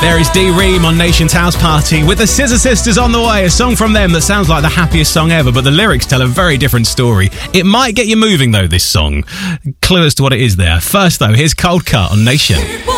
There is Dee Ream on Nation's House Party with the Scissor Sisters on the way. A song from them that sounds like the happiest song ever, but the lyrics tell a very different story. It might get you moving, though, this song. Clue as to what it is there. First, though, here's Cold Cut on Nation.